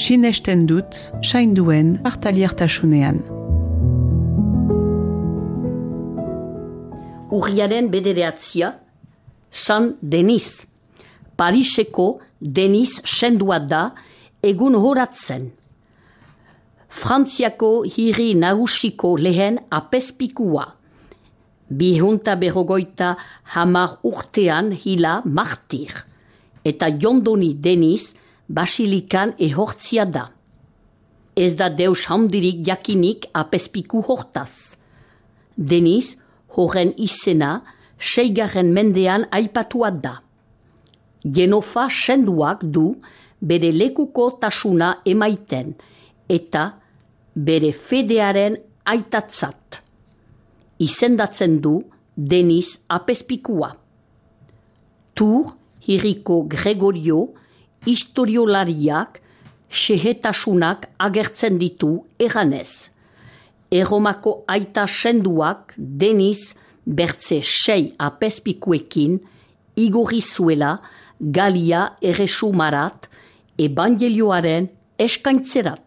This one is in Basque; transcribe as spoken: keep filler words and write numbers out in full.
sinesten dut sainduen hartaliartasunean. Urriaren bedereatzia, San Denis. Pariseko Denis sendua da egun horatzen. Frantziako hiri nagusiko lehen apezpikua. Bihunta berrogoita hamar urtean hila martir. Eta Jondoni Denis basilikan ehortzia da. Ez da deus handirik jakinik apezpiku hortaz. Denis horren izena seigarren mendean aipatua da. Genofa senduak du bere lekuko tasuna emaiten eta bere fedearen aitatzat. Izendatzen du Denis apezpikua. Tur hiriko Gregorio historiolariak sehetasunak agertzen ditu eganez. Erromako aita senduak Denis bertze sei apezpikuekin igorri zuela Galia erresumarat ebangelioaren eskaintzerat.